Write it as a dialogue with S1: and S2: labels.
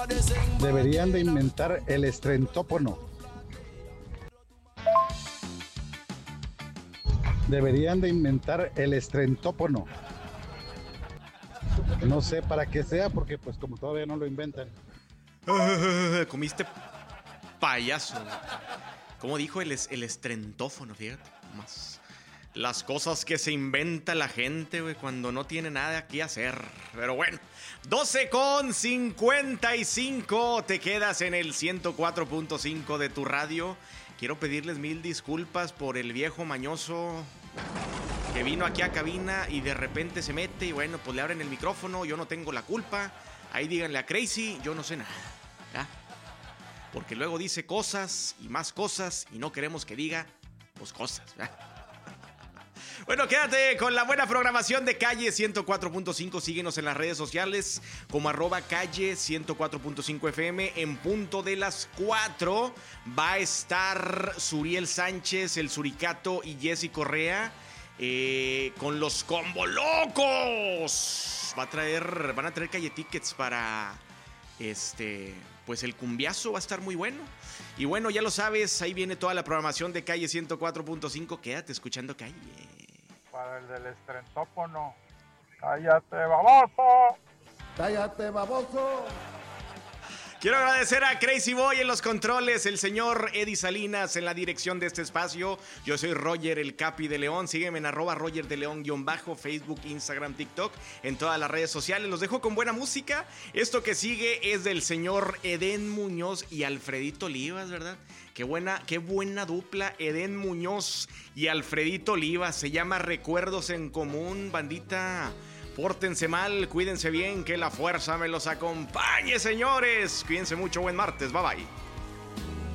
S1: Deberían de inventar el estrentófono. Deberían de inventar el estrentófono. No sé para qué sea, porque pues como todavía no lo inventan.
S2: Comiste payaso. ¿Cómo dijo el estrentófono? Fíjate, más. Las cosas que se inventa la gente, güey, cuando no tiene nada que hacer. Pero bueno, 12:55. Te quedas en el 104.5 de tu radio. Quiero pedirles 1000 disculpas por el viejo mañoso que vino aquí a cabina y de repente se mete y bueno, pues le abren el micrófono. Yo no tengo la culpa. Ahí díganle a Crazy, yo no sé nada, ¿ya? Porque luego dice cosas y más cosas y no queremos que diga, pues cosas, ¿ya? Bueno, quédate con la buena programación de Calle 104.5. Síguenos en las redes sociales como @Calle 104.5 FM. En punto de las 4 va a estar Suriel Sánchez, el Suricato y Jessy Correa con los Combo Locos. Van a traer Calle Tickets para pues el cumbiazo va a estar muy bueno. Y bueno, ya lo sabes, ahí viene toda la programación de Calle 104.5. Quédate escuchando Calle.
S3: Para el del estrentófono. ¡Cállate, baboso!
S4: ¡Cállate, baboso!
S2: Quiero agradecer a Crazy Boy en los controles, el señor Eddie Salinas en la dirección de este espacio. Yo soy Roger, el Capi de León. Sígueme en @Roger de León _, Facebook, Instagram, TikTok, en todas las redes sociales. Los dejo con buena música. Esto que sigue es del señor Edén Muñoz y Alfredito Olivas, ¿verdad? Qué buena dupla, Edén Muñoz y Alfredito Olivas. Se llama Recuerdos en Común, bandita. Pórtense mal, cuídense bien, que la fuerza me los acompañe, señores. Cuídense mucho, buen martes, bye bye.